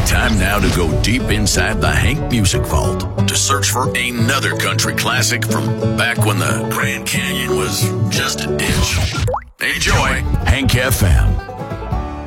Time now to go deep inside the Hank Music Vault to search for another country classic from back when the Grand Canyon was just a ditch. Enjoy Hank FM.